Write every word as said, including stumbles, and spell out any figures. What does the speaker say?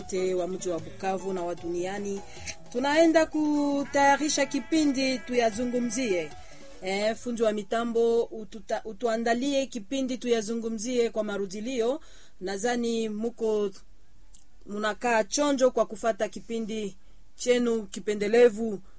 te wa mji wa Bukavu na wa duniani. Tunaenda kutayarisha kipindi tuyazungumzie. Eh, fundi wa mitambo ututa, utuandalie kipindi tuyazungumzie kwa marudilio. Nadhani muko munakaa chonjo kwa kufata kipindi chenu kipendelevu